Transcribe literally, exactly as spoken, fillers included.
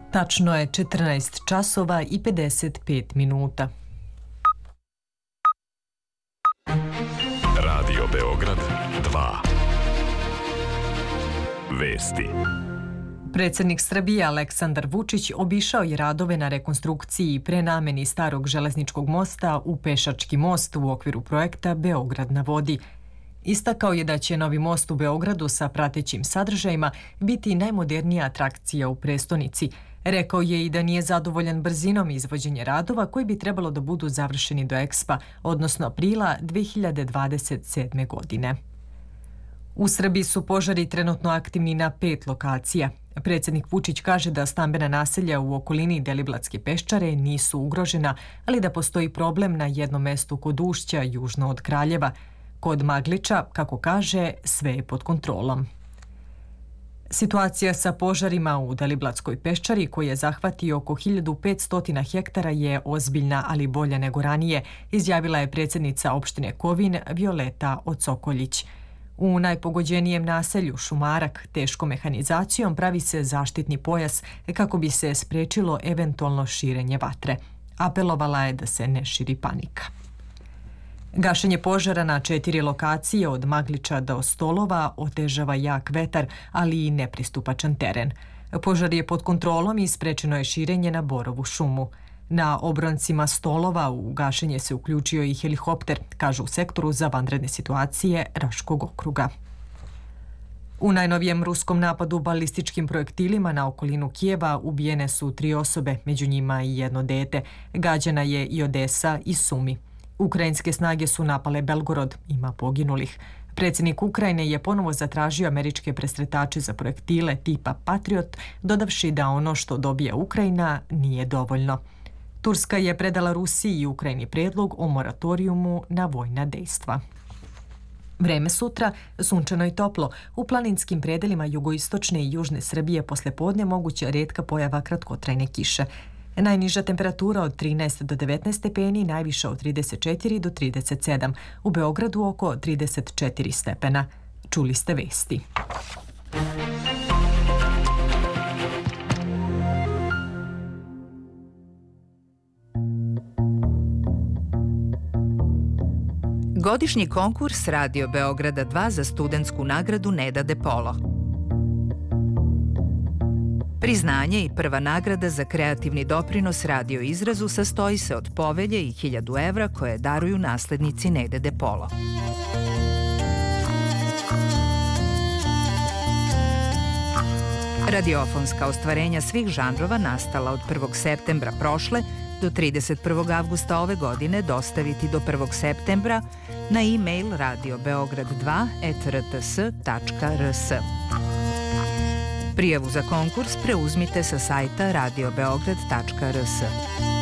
Tačno je četrnaest časova i pedeset pet minuta. Radio Beograd dva. Vesti. Predsjednik Srbije Aleksandar Vučić obišao je radove na rekonstrukciji i prenameni starog železničkog mosta u pešački most u okviru projekta Beograd na vodi. Istakao je da će novi most u Beogradu sa pratećim sadržajima biti najmodernija atrakcija u prestonici. Rekao je i da nije zadovoljan brzinom izvođenja radova koji bi trebalo da budu završeni do Ekspa, odnosno aprila dve hiljade dvadeset sedme. godine. U Srbiji su požari trenutno aktivni na pet lokacija. Predsjednik Vučić kaže da stambena naselja u okolini Deliblatske peščare nisu ugrožena, ali da postoji problem na jednom mestu kod Ušća, južno od Kraljeva. Kod Magliča, kako kaže, sve je pod kontrolom. Situacija sa požarima u Deliblatskoj peščari, koji je zahvatio oko hiljadu petsto hektara, je ozbiljna, ali bolja nego ranije, izjavila je predsjednica opštine Kovin Violeta Ocokoljić. U najpogođenijem naselju Šumarak teškom mehanizacijom pravi se zaštitni pojas kako bi se sprečilo eventualno širenje vatre. Apelovala je da se ne širi panika. Gašenje požara na četiri lokacije od Magliča do Stolova otežava jak vetar, ali i nepristupačan teren. Požar je pod kontrolom i sprečeno je širenje na Borovu šumu. Na obroncima Stolova u gašenje se uključio i helikopter, kažu u sektoru za vanredne situacije Raškog okruga. U najnovijem ruskom napadu balističkim projektilima na okolinu Kijeva ubijene su tri osobe, među njima i jedno dete. Gađana je i Odesa i Sumi. Ukrajinske snage su napale Belgorod, ima poginulih. Predsjednik Ukrajine je ponovo zatražio američke presretače za projektile tipa Patriot, dodavši da ono što dobija Ukrajina nije dovoljno. Turska je predala Rusiji i Ukrajini prijedlog o moratorijumu na vojna dejstva. Vreme sutra, sunčano i toplo. U planinskim predelima jugoistočne i južne Srbije poslepodne moguća retka pojava kratkotrajne kiše. Najniža temperatura od trinaest do devetnaest stepeni, najviša od trideset četiri do trideset sedam. U Beogradu oko trideset četiri stepena. Čuli ste vesti. Godišnji konkurs Radio Beograda dva za studentsku nagradu Neda De Polo. Priznanje i prva nagrada za kreativni doprinos radio izrazu sastoji se od povelje i hiljadu evra koje daruju naslednici Nede De Polo. Radiofonska ostvarenja svih žanrova nastala od prvog septembra prošle do trideset prvog avgusta ove godine dostaviti do prvog septembra na e-mail radio beograd dva at r t s tačka r s. Prijavu za konkurs preuzmite sa sajta radio beograd tačka r s.